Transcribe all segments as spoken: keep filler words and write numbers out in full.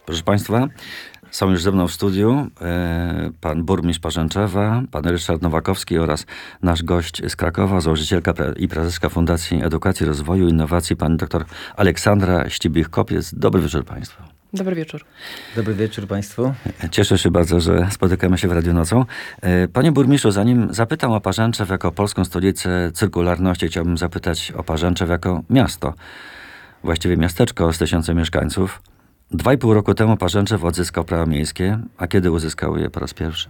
Proszę Państwa, są już ze mną w studiu e, pan burmistrz Parzęczewa, pan Ryszard Nowakowski oraz nasz gość z Krakowa, założycielka i prezeska Fundacji Edukacji, Rozwoju i Innowacji, pani doktor Aleksandra Ścibich-Kopiec. Dobry wieczór Państwu. Dobry wieczór. Dobry wieczór Państwu. Cieszę się bardzo, że spotykamy się w Radiu Nocą. Panie burmistrzu, zanim zapytam o Parzęczew jako polską stolicę cyrkularności, chciałbym zapytać o Parzęczew jako miasto. Właściwie miasteczko z tysiącem mieszkańców. Dwa i pół roku temu Parzęczew odzyskał prawa miejskie. A kiedy uzyskał je po raz pierwszy?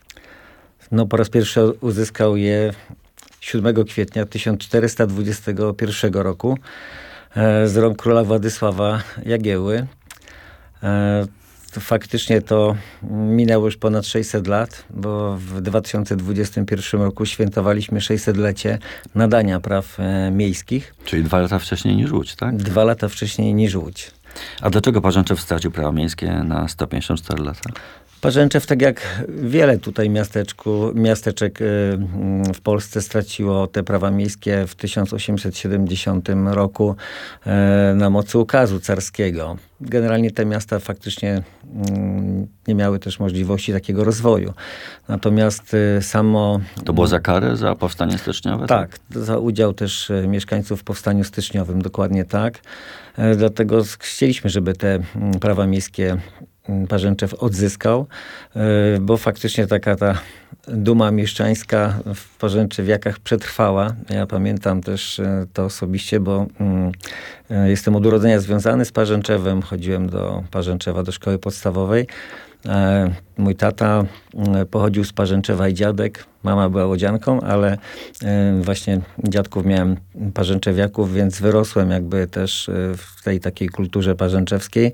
No po raz pierwszy uzyskał je siódmego kwietnia tysiąc czterysta dwudziestego pierwszego roku e, z rąk króla Władysława Jagieły. E, to faktycznie to minęło już ponad sześćset lat, bo w dwa tysiące dwudziestym pierwszym roku świętowaliśmy sześćsetlecie nadania praw e, miejskich. Czyli dwa lata wcześniej niż Łódź, tak? Dwa lata wcześniej niż Łódź. A dlaczego Parzęczew stracił prawa miejskie na sto pięćdziesiąt cztery lata? Parzęczew, tak jak wiele tutaj miasteczku, miasteczek w Polsce, straciło te prawa miejskie w tysiąc osiemset siedemdziesiątym roku na mocy ukazu carskiego. Generalnie te miasta faktycznie nie miały też możliwości takiego rozwoju. Natomiast samo... To było za karę, za powstanie styczniowe? Tak, za udział też mieszkańców w powstaniu styczniowym, dokładnie tak. Dlatego chcieliśmy, żeby te prawa miejskie Parzęczew odzyskał, bo faktycznie taka ta duma mieszczańska w Parzęczewiakach przetrwała. Ja pamiętam też to osobiście, bo jestem od urodzenia związany z Parzęczewem. Chodziłem do Parzęczewa, do szkoły podstawowej. Mój tata pochodził z Parzęczewa i dziadek. Mama była łodzianką, ale właśnie dziadków miałem parzęczewiaków, więc wyrosłem jakby też w tej takiej kulturze parzęczewskiej.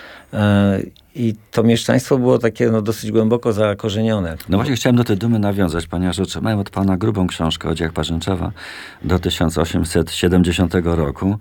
I to mieszczaństwo było takie no, dosyć głęboko zakorzenione. No właśnie chciałem do tej dumy nawiązać, ponieważ otrzymałem od pana grubą książkę o dziejach Parzęczewa do tysiąc osiemset siedemdziesiątego roku,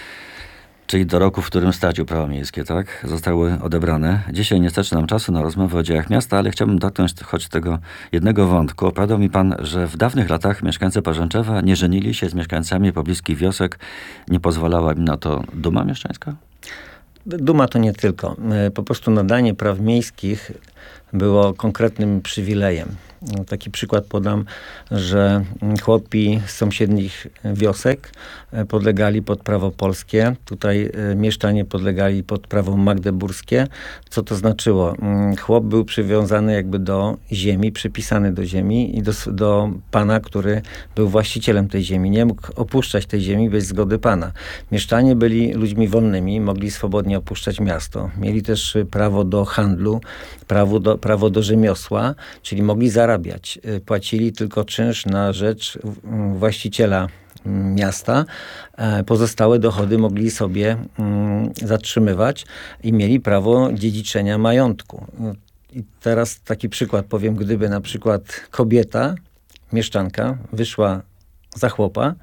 czyli do roku, w którym stracił prawa miejskie, tak? Zostały odebrane. Dzisiaj nie starczy nam czasu na rozmowę o dziejach miasta, ale chciałbym dotknąć choć tego jednego wątku. Opowiadał mi pan, że w dawnych latach mieszkańcy Parzęczewa nie żenili się z mieszkańcami pobliskich wiosek. Nie pozwalała im na to duma mieszczańska? Duma to nie tylko. Po prostu nadanie praw miejskich było konkretnym przywilejem. Taki przykład podam, że chłopi z sąsiednich wiosek podlegali pod prawo polskie. Tutaj mieszczanie podlegali pod prawo magdeburskie. Co to znaczyło? Chłop był przywiązany jakby do ziemi, przypisany do ziemi i do, do pana, który był właścicielem tej ziemi. Nie mógł opuszczać tej ziemi bez zgody pana. Mieszczanie byli ludźmi wolnymi, mogli swobodnie opuszczać miasto. Mieli też prawo do handlu, prawo do, prawo do rzemiosła, czyli mogli zarabiać. Płacili tylko czynsz na rzecz właściciela miasta. Pozostałe dochody mogli sobie zatrzymywać i mieli prawo dziedziczenia majątku. I teraz taki przykład powiem, gdyby na przykład kobieta, mieszczanka, wyszła za chłopa,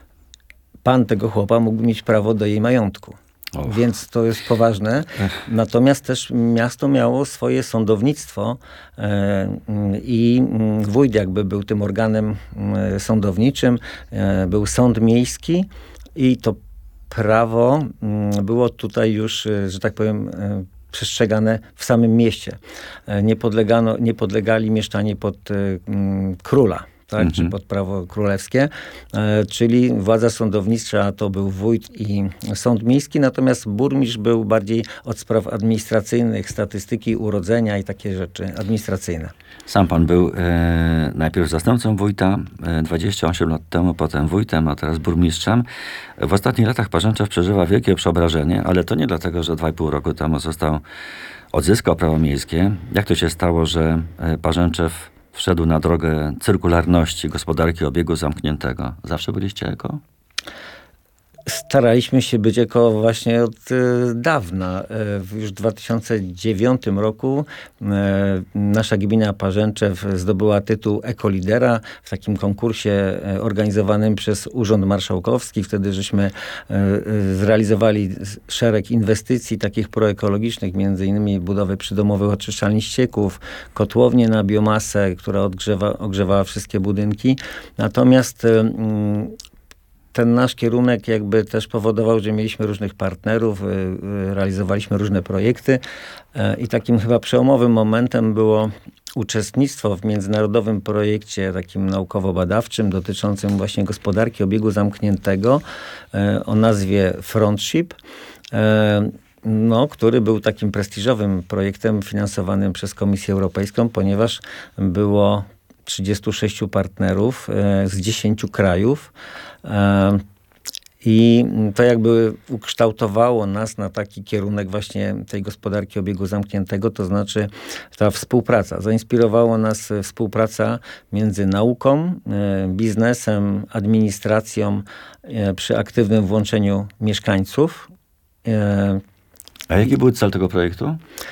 pan tego chłopa mógł mieć prawo do jej majątku. Och. Więc to jest poważne. Ech. Natomiast też miasto miało swoje sądownictwo e, i wójt jakby był tym organem e, sądowniczym. E, był sąd miejski i to prawo m, było tutaj już, e, że tak powiem, e, przestrzegane w samym mieście. E, nie podlegano, nie podlegali mieszczanie pod e, m, króla. Tak, mm-hmm. czy pod prawo królewskie, e, czyli władza sądownicza to był wójt i sąd miejski, natomiast burmistrz był bardziej od spraw administracyjnych, statystyki, urodzenia i takie rzeczy administracyjne. Sam pan był e, najpierw zastępcą wójta, e, dwadzieścia osiem lat temu, potem wójtem, a teraz burmistrzem. W ostatnich latach Parzęczew przeżywa wielkie przeobrażenie, ale to nie dlatego, że dwa i pół roku temu został, odzyskał prawo miejskie. Jak to się stało, że e, Parzęczew wszedł na drogę cyrkularności, gospodarki obiegu zamkniętego? Zawsze byliście eko? Staraliśmy się być eko właśnie od e, dawna. E, już w dwa tysiące dziewiątym roku e, nasza gmina Parzęczew zdobyła tytuł ekolidera w takim konkursie e, organizowanym przez Urząd Marszałkowski. Wtedy żeśmy e, e, zrealizowali szereg inwestycji takich proekologicznych, między innymi budowę przydomowych oczyszczalni ścieków, kotłownię na biomasę, która odgrzewa, ogrzewała wszystkie budynki. Natomiast e, ten nasz kierunek jakby też powodował, że mieliśmy różnych partnerów, realizowaliśmy różne projekty i takim chyba przełomowym momentem było uczestnictwo w międzynarodowym projekcie takim naukowo-badawczym dotyczącym właśnie gospodarki obiegu zamkniętego o nazwie Frontship, no, który był takim prestiżowym projektem finansowanym przez Komisję Europejską, ponieważ było trzydziestu sześciu partnerów z dziesięciu krajów. I to jakby ukształtowało nas na taki kierunek właśnie tej gospodarki obiegu zamkniętego, to znaczy ta współpraca. Zainspirowało nas współpraca między nauką, biznesem, administracją przy aktywnym włączeniu mieszkańców. A jaki był cel tego projektu?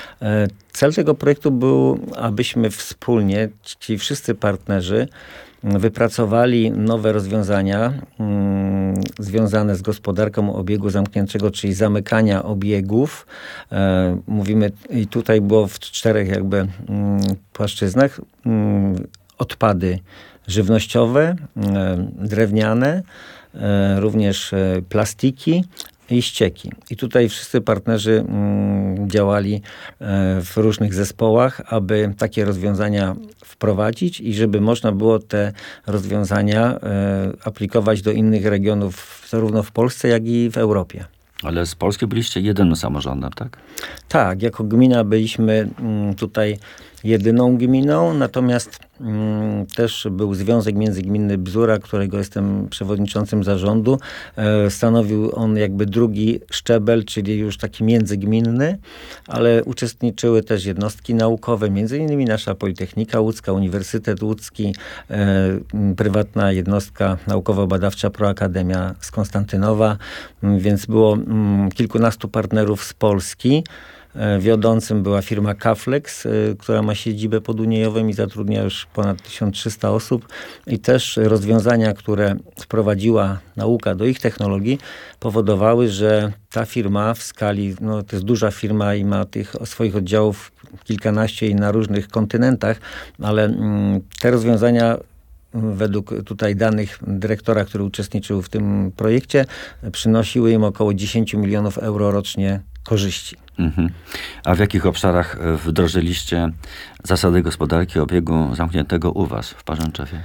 Cel tego projektu był, abyśmy wspólnie, ci wszyscy partnerzy, wypracowali nowe rozwiązania mm, związane z gospodarką obiegu zamkniętego, czyli zamykania obiegów. E, mówimy, i tutaj było w czterech jakby mm, płaszczyznach. Mm, odpady żywnościowe, e, drewniane, e, również e, plastiki i ścieki. I tutaj wszyscy partnerzy mm, działali e, w różnych zespołach, aby takie rozwiązania wprowadzić i żeby można było te rozwiązania e, aplikować do innych regionów, zarówno w Polsce, jak i w Europie. Ale z Polski byliście jedynym samorządem, tak? Tak, jako gmina byliśmy mm, tutaj jedyną gminą, natomiast mm, też był Związek Międzygminny Bzura, którego jestem przewodniczącym zarządu. E, stanowił on jakby drugi szczebel, czyli już taki międzygminny, ale uczestniczyły też jednostki naukowe, między innymi nasza Politechnika Łódzka, Uniwersytet Łódzki, e, prywatna jednostka naukowo-badawcza Proakademia z Konstantynowa, m, więc było m, kilkunastu partnerów z Polski. Wiodącym była firma Kaflex, która ma siedzibę pod Uniejowem i zatrudnia już ponad tysiąc trzysta osób. I też rozwiązania, które wprowadziła nauka do ich technologii, powodowały, że ta firma w skali, no to jest duża firma i ma tych swoich oddziałów kilkanaście i na różnych kontynentach, ale te rozwiązania według tutaj danych dyrektora, który uczestniczył w tym projekcie, przynosiły im około dziesięć milionów euro rocznie korzyści. Mhm. A w jakich obszarach wdrożyliście zasady gospodarki obiegu zamkniętego u was w Parzęczewie?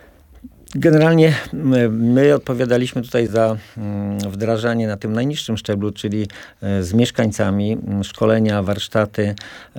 Generalnie my, my odpowiadaliśmy tutaj za wdrażanie na tym najniższym szczeblu, czyli z mieszkańcami, szkolenia, warsztaty.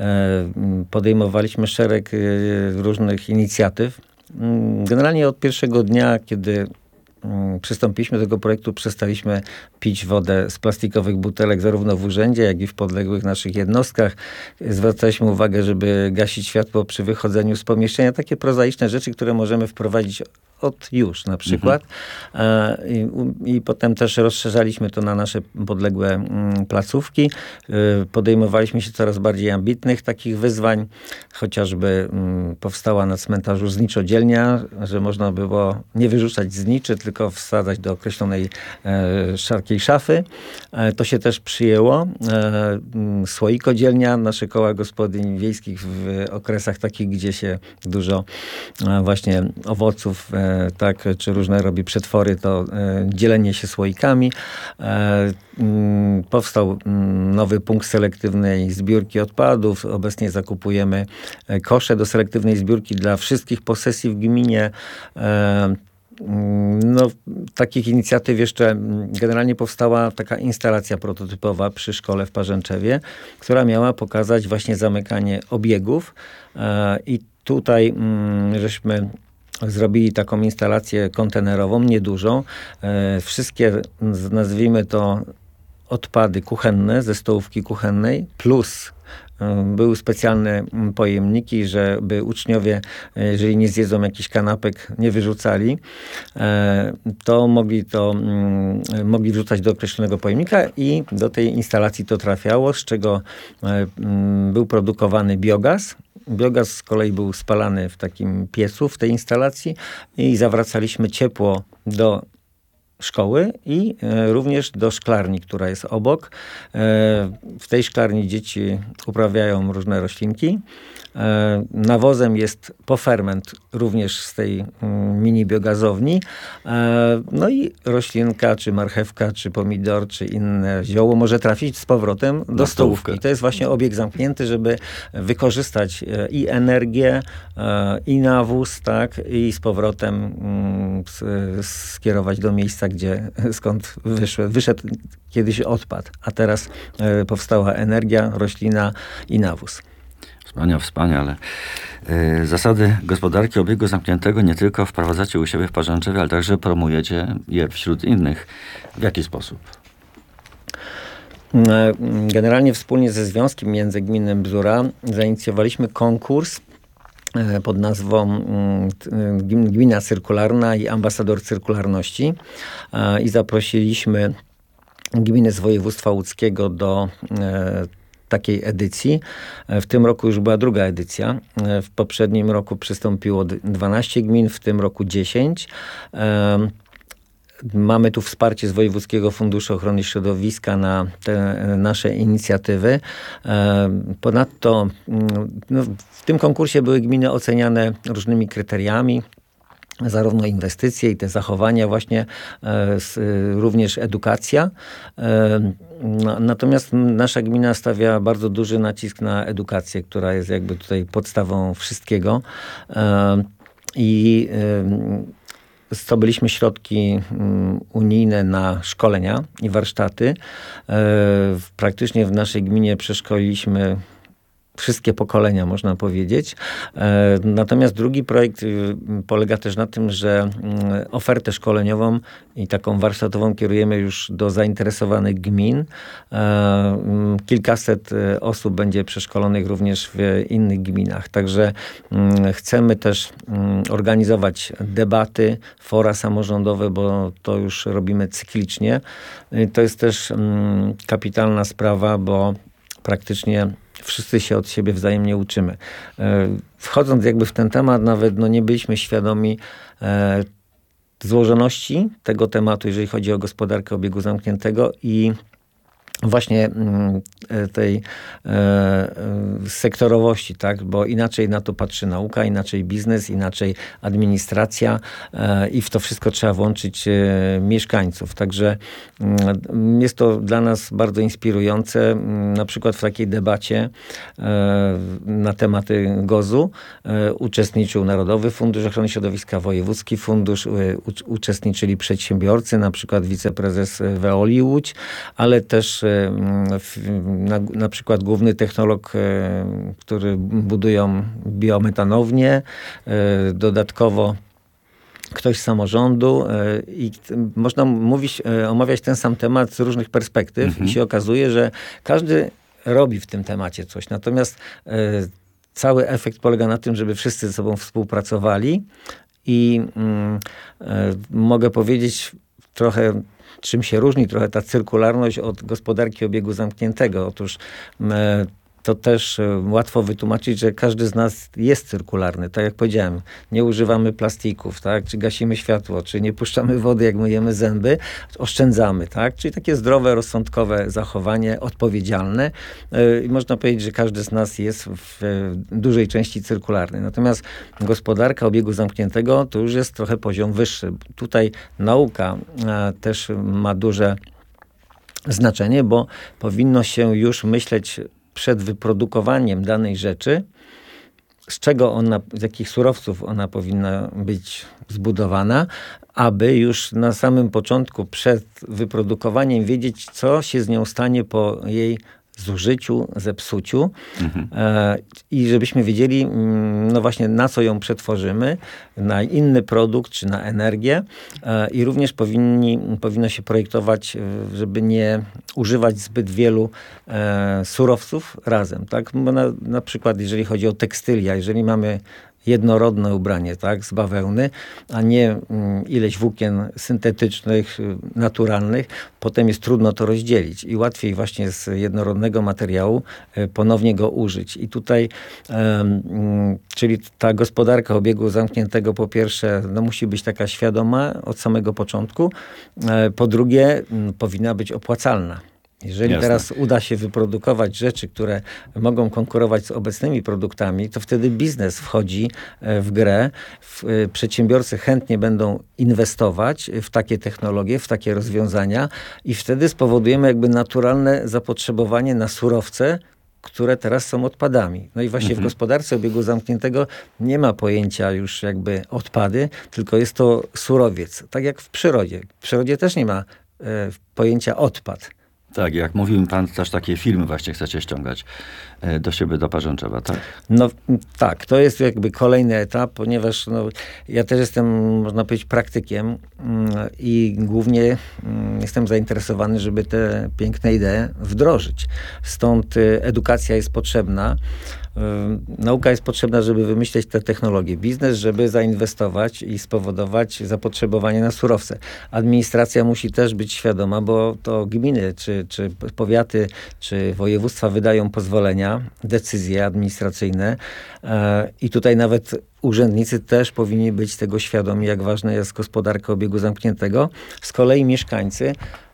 Podejmowaliśmy szereg różnych inicjatyw. Generalnie od pierwszego dnia, kiedy przystąpiliśmy do tego projektu, przestaliśmy pić wodę z plastikowych butelek zarówno w urzędzie, jak i w podległych naszych jednostkach. Zwracaliśmy uwagę, żeby gasić światło przy wychodzeniu z pomieszczenia. Takie prozaiczne rzeczy, które możemy wprowadzić od już na przykład. Mhm. I, I potem też rozszerzaliśmy to na nasze podległe placówki. Podejmowaliśmy się coraz bardziej ambitnych takich wyzwań. Chociażby powstała na cmentarzu zniczodzielnia, że można było nie wyrzucać zniczy, tylko wsadzać do określonej e, szarkiej szafy. E, to się też przyjęło. E, słoikodzielnia, nasze koła gospodyń wiejskich w okresach takich, gdzie się dużo e, właśnie owoców, e, tak, czy różne robi przetwory, to e, dzielenie się słoikami. E, m, powstał m, nowy punkt selektywnej zbiórki odpadów. Obecnie zakupujemy e, kosze do selektywnej zbiórki dla wszystkich posesji w gminie. E, No, takich inicjatyw jeszcze generalnie powstała taka instalacja prototypowa przy szkole w Parzęczewie, która miała pokazać właśnie zamykanie obiegów. I tutaj żeśmy zrobili taką instalację kontenerową, niedużą. Wszystkie, nazwijmy to, odpady kuchenne ze stołówki kuchennej plus były specjalne pojemniki, żeby uczniowie, jeżeli nie zjedzą jakichś kanapek, nie wyrzucali, to mogli to mogli wrzucać do określonego pojemnika i do tej instalacji to trafiało, z czego był produkowany biogaz. Biogaz z kolei był spalany w takim piecu w tej instalacji i zawracaliśmy ciepło do szkoły i e, również do szklarni, która jest obok. E, w tej szklarni dzieci uprawiają różne roślinki. E, nawozem jest poferment również z tej mm, mini biogazowni. E, no i roślinka, czy marchewka, czy pomidor, czy inne zioło może trafić z powrotem do Na stołówki. stołówkę. I to jest właśnie obieg zamknięty, żeby wykorzystać e, i energię, e, i nawóz, tak, i z powrotem mm, s- skierować do miejsca, gdzie skąd wyszły, wyszedł kiedyś odpad, a teraz e, powstała energia, roślina i nawóz. Wspaniale, wspaniale. Yy, zasady gospodarki obiegu zamkniętego nie tylko wprowadzacie u siebie w Parzęczewie, ale także promujecie je wśród innych. W jaki sposób? E, Generalnie wspólnie ze Związkiem Międzygminnym Bzura zainicjowaliśmy konkurs e, pod nazwą mm, t- e, Gmin- Gmina Cyrkularna i Ambasador Cyrkularności E, i zaprosiliśmy gminy z województwa łódzkiego do e, takiej edycji. E, W tym roku już była druga edycja. E, W poprzednim roku przystąpiło d- dwanaście gmin, w tym roku dziesięć. E, Mamy tu wsparcie z Wojewódzkiego Funduszu Ochrony Środowiska na te e, nasze inicjatywy. E, Ponadto mm, no, w tym konkursie były gminy oceniane różnymi kryteriami. Zarówno inwestycje i te zachowania właśnie, e, s, e, również edukacja. E, na- Natomiast nasza gmina stawia bardzo duży nacisk na edukację, która jest jakby tutaj podstawą wszystkiego. E, I e, zdobyliśmy środki mm, unijne na szkolenia i warsztaty. E, w- Praktycznie w naszej gminie przeszkoliliśmy wszystkie pokolenia, można powiedzieć. E, Natomiast drugi projekt y, polega też na tym, że mm, ofertę szkoleniową i taką warsztatową kierujemy już do zainteresowanych gmin. E, mm, Kilkaset e, osób będzie przeszkolonych również w innych gminach. Także mm, chcemy też mm, organizować debaty, fora samorządowe, bo to już robimy cyklicznie. Y, To jest też mm, kapitalna sprawa, bo praktycznie wszyscy się od siebie wzajemnie uczymy. E, Wchodząc jakby w ten temat, nawet no, nie byliśmy świadomi e, złożoności tego tematu, jeżeli chodzi o gospodarkę obiegu zamkniętego i właśnie mm, e, tej e, e, sektorowości, tak? Bo inaczej na to patrzy nauka, inaczej biznes, inaczej administracja e, i w to wszystko trzeba włączyć e, mieszkańców. Także mm, jest to dla nas bardzo inspirujące. Mm, Na przykład w takiej debacie e, na tematy gazu e, uczestniczył Narodowy Fundusz Ochrony Środowiska, Wojewódzki Fundusz, e, ucz- uczestniczyli przedsiębiorcy, na przykład wiceprezes e, Veoli Łódź, ale też e, w- na, na przykład główny technolog, e, który budują biometanownię, e, dodatkowo ktoś z samorządu e, i t- można mówić, e, omawiać ten sam temat z różnych perspektyw i się okazuje, że każdy robi w tym temacie coś. Natomiast e, cały efekt polega na tym, żeby wszyscy ze sobą współpracowali i mm, e, mogę powiedzieć trochę, czym się różni trochę ta cyrkularność od gospodarki obiegu zamkniętego. Otóż e, to też e, łatwo wytłumaczyć, że każdy z nas jest cyrkularny. Tak jak powiedziałem, nie używamy plastików, tak? Czy gasimy światło, czy nie puszczamy wody, jak myjemy zęby, oszczędzamy, tak? Czyli takie zdrowe, rozsądkowe zachowanie, odpowiedzialne. E, I można powiedzieć, że każdy z nas jest w e, dużej części cyrkularny. Natomiast gospodarka obiegu zamkniętego to już jest trochę poziom wyższy. Tutaj nauka e, też ma duże znaczenie, bo powinno się już myśleć przed wyprodukowaniem danej rzeczy, z czego ona, z jakich surowców ona powinna być zbudowana, aby już na samym początku, przed wyprodukowaniem wiedzieć, co się z nią stanie po jej zużyciu, zepsuciu e, i żebyśmy wiedzieli, mm, no właśnie na co ją przetworzymy, na inny produkt czy na energię e, i również powinni, powinno się projektować, e, żeby nie używać zbyt wielu e, surowców razem, tak? Bo na, na przykład jeżeli chodzi o tekstylia, jeżeli mamy jednorodne ubranie, tak, z bawełny, a nie mm, ileś włókien syntetycznych, y, naturalnych. Potem jest trudno to rozdzielić i łatwiej właśnie z jednorodnego materiału y, ponownie go użyć. I tutaj, ym, czyli ta gospodarka obiegu zamkniętego po pierwsze, no, musi być taka świadoma od samego początku. Y, po drugie, y, powinna być opłacalna. Jeżeli Jasne. teraz uda się wyprodukować rzeczy, które mogą konkurować z obecnymi produktami, to wtedy biznes wchodzi w grę. Przedsiębiorcy chętnie będą inwestować w takie technologie, w takie rozwiązania i wtedy spowodujemy jakby naturalne zapotrzebowanie na surowce, które teraz są odpadami. No i właśnie Mhm. w gospodarce obiegu zamkniętego nie ma pojęcia już jakby odpady, tylko jest to surowiec. Tak jak w przyrodzie. W przyrodzie też nie ma e, pojęcia odpad. Tak, jak mówił mi pan, też takie filmy właśnie chcecie ściągać e, do siebie, do Parzęczewa, tak? No tak, to jest jakby kolejny etap, ponieważ no, ja też jestem, można powiedzieć, praktykiem mm, i głównie mm, jestem zainteresowany, żeby te piękne idee wdrożyć. Stąd y, edukacja jest potrzebna. Y, nauka jest potrzebna, żeby wymyśleć te technologie. Biznes, żeby zainwestować i spowodować zapotrzebowanie na surowce. Administracja musi też być świadoma, bo to gminy, czy, czy powiaty, czy województwa wydają pozwolenia, decyzje administracyjne y, i tutaj nawet urzędnicy też powinni być tego świadomi, jak ważna jest gospodarka obiegu zamkniętego. Z kolei mieszkańcy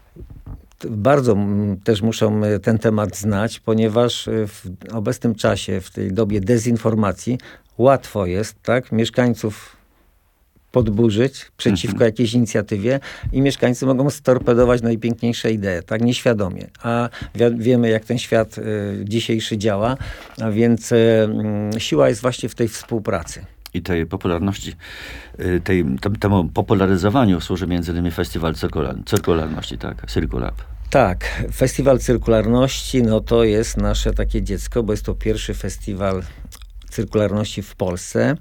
bardzo m, też muszą ten temat znać, ponieważ w obecnym czasie, w tej dobie dezinformacji, łatwo jest, tak, mieszkańców podburzyć przeciwko Mhm. jakiejś inicjatywie i mieszkańcy mogą storpedować najpiękniejsze idee, tak, nieświadomie. A wi- wiemy, jak ten świat y, dzisiejszy działa, a więc y, y, siła jest właśnie w tej współpracy. I tej popularności, y, tej, tem- temu popularyzowaniu służy między innymi Festiwal Cyrkular- Cyrkularności, tak? Circulab. Tak, Festiwal Cyrkularności, no to jest nasze takie dziecko, bo jest to pierwszy festiwal cyrkularności w Polsce.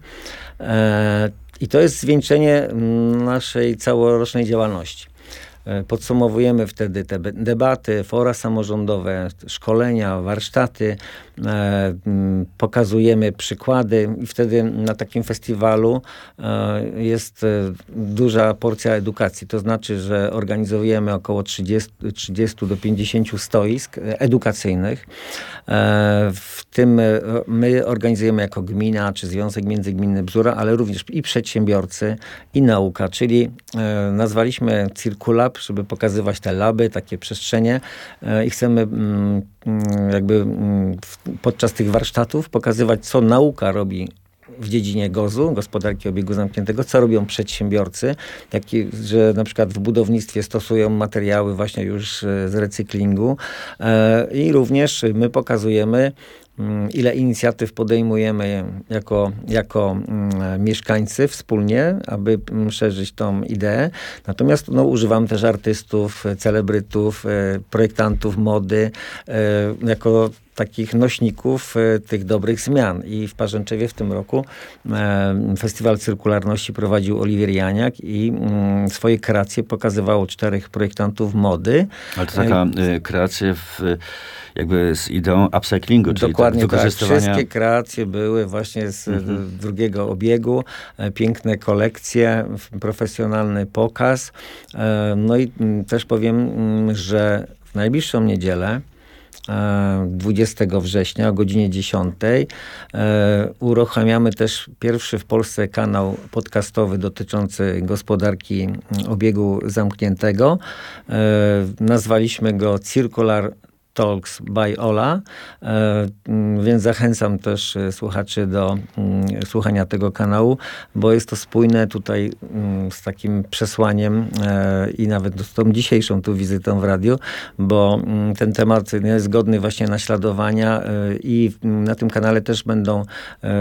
E, I to jest zwieńczenie mm, naszej całorocznej działalności. E, Podsumowujemy wtedy te be- debaty, fora samorządowe, szkolenia, warsztaty, e, mm, pokazujemy przykłady i wtedy na takim festiwalu e, jest e, duża porcja edukacji. To znaczy, że organizujemy około trzydzieści, trzydzieści do pięćdziesięciu stoisk e, edukacyjnych. E, W tym e, my organizujemy jako gmina, czy Związek Międzygminny Bzura, ale również i przedsiębiorcy, i nauka, czyli e, nazwaliśmy Circulab, żeby pokazywać te laby, takie przestrzenie e, i chcemy mm, mm, jakby mm, w- podczas tych warsztatów pokazywać, co nauka robi w dziedzinie gozu, gospodarki obiegu zamkniętego, co robią przedsiębiorcy, taki, że na przykład w budownictwie stosują materiały właśnie już e, z recyklingu e, i również my pokazujemy, mm, ile inicjatyw podejmujemy jako, jako mm, mieszkańcy wspólnie, aby mm, szerzyć tą ideę. Natomiast no, używamy też artystów, celebrytów, e, projektantów mody, e, jako takich nośników e, tych dobrych zmian. I w Parzęczewie w tym roku e, Festiwal Cyrkularności prowadził Oliwier Janiak i mm, swoje kreacje pokazywało czterech projektantów mody. Ale to taka y, kreacja w, jakby z ideą upcyklingu, czyli Dokładnie tak, tak. wykorzystywania... Wszystkie kreacje były właśnie z Mhm. e, drugiego obiegu. E, Piękne kolekcje, f- profesjonalny pokaz. E, No i mm, też powiem, mm, że w najbliższą niedzielę e, dwudziestego września o godzinie dziesiątej e, uruchamiamy też pierwszy w Polsce kanał podcastowy dotyczący gospodarki mm, obiegu zamkniętego. E, Nazwaliśmy go Circular Talks by Ola, e, mm, więc zachęcam też e, słuchaczy do mm, słuchania tego kanału, bo jest to spójne tutaj mm, z takim przesłaniem e, i nawet z tą dzisiejszą tu wizytą w radiu, bo mm, ten temat jest godny właśnie naśladowania e, i mm, na tym kanale też będą e,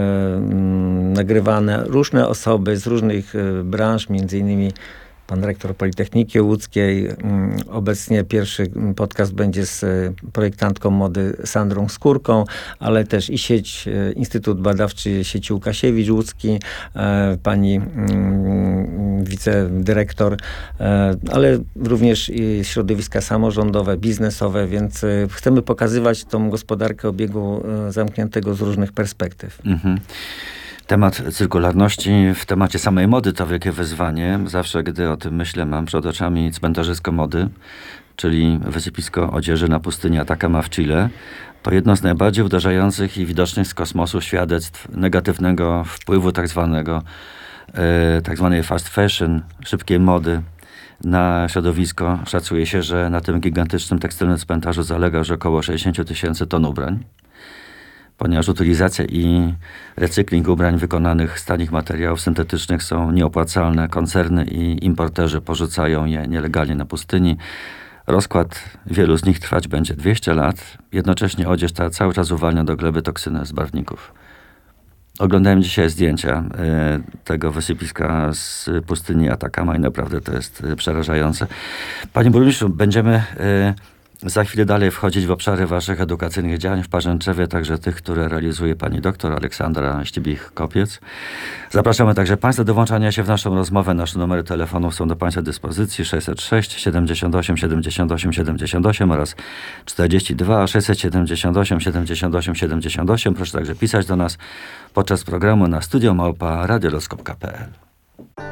mm, nagrywane różne osoby z różnych e, branż, między innymi pan rektor Politechniki Łódzkiej. Mm, Obecnie pierwszy podcast będzie z e, projektantką mody Sandrą Skórką, ale też i sieć, e, Instytut Badawczy Sieci Łukasiewicz Łódzki, e, pani mm, wicedyrektor, e, ale również i środowiska samorządowe, biznesowe, więc e, chcemy pokazywać tą gospodarkę obiegu e, zamkniętego z różnych perspektyw. Mhm. Temat cyrkularności w temacie samej mody to wielkie wyzwanie. Zawsze, gdy o tym myślę, mam przed oczami cmentarzysko mody, czyli wysypisko odzieży na pustyni Atacama w Chile. To jedno z najbardziej uderzających i widocznych z kosmosu świadectw negatywnego wpływu tak zwanego, e, tak zwanej fast fashion, szybkiej mody na środowisko. Szacuje się, że na tym gigantycznym tekstylnym cmentarzu zalega już około sześćdziesiąt tysięcy ton ubrań, ponieważ utylizacja i recykling ubrań wykonanych z tanich materiałów syntetycznych są nieopłacalne. Koncerny i importerzy porzucają je nielegalnie na pustyni. Rozkład wielu z nich trwać będzie dwieście lat. Jednocześnie odzież ta cały czas uwalnia do gleby toksyny z barwników. Oglądałem dzisiaj zdjęcia y, tego wysypiska z pustyni Atacama i naprawdę to jest y, przerażające. Panie burmistrzu, będziemy y, za chwilę dalej wchodzić w obszary waszych edukacyjnych działań w Parzęczewie, także tych, które realizuje pani doktor Aleksandra Ścibich-Kopiec. Zapraszamy także państwa do włączania się w naszą rozmowę. Nasze numery telefonów są do państwa dyspozycji sześćset sześć siedemdziesiąt osiem siedemdziesiąt osiem siedemdziesiąt osiem oraz czterdzieści dwa sześćset siedemdziesiąt osiem siedemdziesiąt osiem siedemdziesiąt osiem. Proszę także pisać do nas podczas programu na studio małpa radioloskop kropka p l.